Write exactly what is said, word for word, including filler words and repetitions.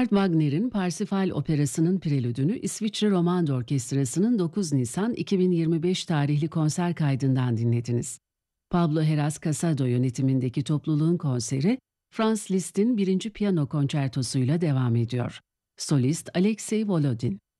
Richard Wagner'in Parsifal Operası'nın prelüdünü İsviçre Romando Orkestrası'nın dokuz Nisan iki bin yirmi beş tarihli konser kaydından dinlediniz. Pablo Heras Casado yönetimindeki topluluğun konseri, Franz Liszt'in birinci piyano konçertosuyla devam ediyor. Solist Alexey Volodin.